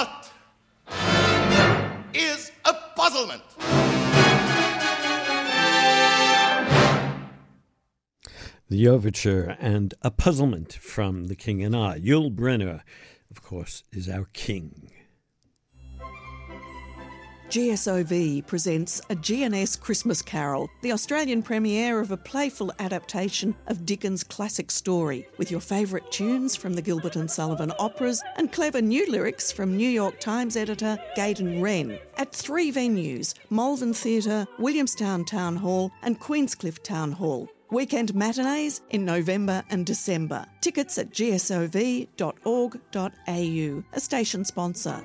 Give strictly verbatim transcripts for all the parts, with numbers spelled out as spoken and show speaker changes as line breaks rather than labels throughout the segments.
plot is a puzzlement.
The Overture and A Puzzlement from The King and I. Yul Brynner, of course, is our king.
G S O V presents A G N S Christmas Carol, the Australian premiere of a playful adaptation of Dickens' classic story, with your favourite tunes from the Gilbert and Sullivan operas and clever new lyrics from New York Times editor Gaydon Wren, at three venues, Malvern Theatre, Williamstown Town Hall and Queenscliff Town Hall. Weekend matinees in November and December. Tickets at g s o v dot org dot a u, a station sponsor.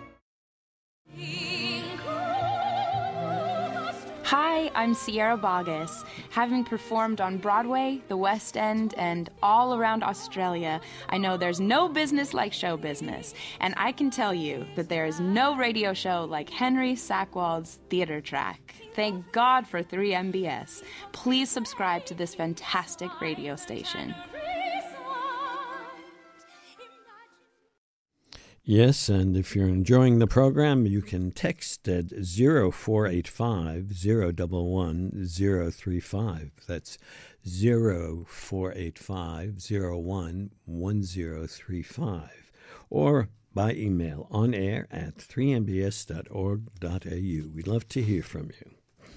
Hi, I'm Sierra Boggess. Having performed on Broadway, the West End, and all around Australia, I know there's no business like show business. And I can tell you that there is no radio show like Henry Sackwald's Theatre Track. Thank God for three M B S. Please subscribe to this fantastic radio station.
Yes, and if you're enjoying the program, you can text at zero four eight five, zero one one, zero three five. That's zero four eight five, zero one one zero three five. Or by email on air at three m b s dot org dot a u. We'd love to hear from you.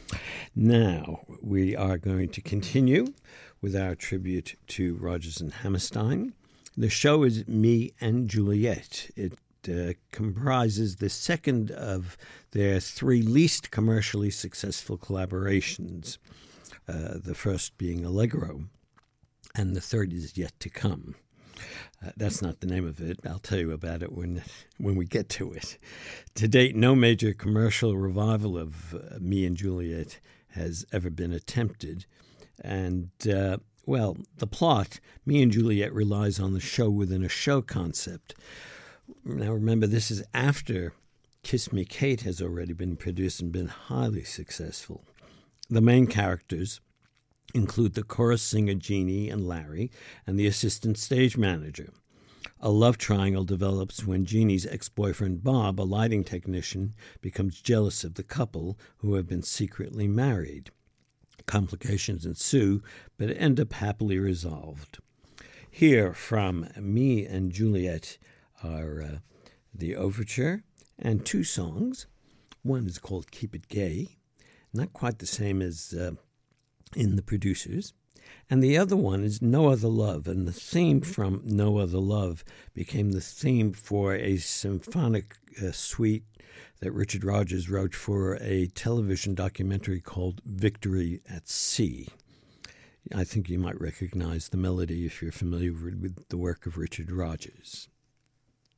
Now, we are going to continue with our tribute to Rodgers and Hammerstein. The show is Me and Juliet. It uh, comprises the second of their three least commercially successful collaborations, uh, the first being Allegro, and the third is yet to come. Uh, that's not the name of it. I'll tell you about it when when we get to it. To date, no major commercial revival of uh, Me and Juliet has ever been attempted, and uh, well, the plot, Me and Juliet, relies on the show within a show concept. Now, remember, this is after Kiss Me Kate has already been produced and been highly successful. The main characters include the chorus singer Jeannie and Larry and the assistant stage manager. A love triangle develops when Jeannie's ex-boyfriend Bob, a lighting technician, becomes jealous of the couple who have been secretly married. Complications ensue, but end up happily resolved. Here from Me and Juliet are uh, the Overture and two songs. One is called Keep It Gay, not quite the same as uh, in The Producers. And the other one is No Other Love, and the theme from No Other Love became the theme for a symphonic uh, suite that Richard Rodgers wrote for a television documentary called Victory at Sea. I think you might recognize the melody if you're familiar with the work of Richard Rodgers.